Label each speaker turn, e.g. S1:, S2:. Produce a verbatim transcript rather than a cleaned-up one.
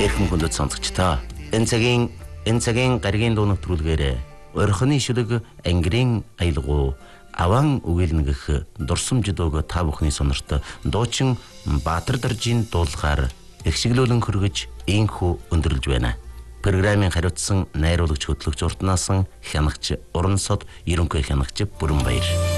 S1: Эрхэм хүндэт сонсогчдоо энэ цагийн энэ цагийн гаригийн дуу нэвтрүүлгээр орхины шүлэг ангирын аялгуу аван үгэлнгэх дурсамж дууг та бүхний сонорт дуучин Баатар Даржийн дуулахаар эхшиглүүлэн хөргөж ийхүү өндөрлж байна. Программын хариуцсан найруулагч хөтлөгч уртнаасан хянагч Уран сод ерөнхий хянагч Бүрэн Баяр.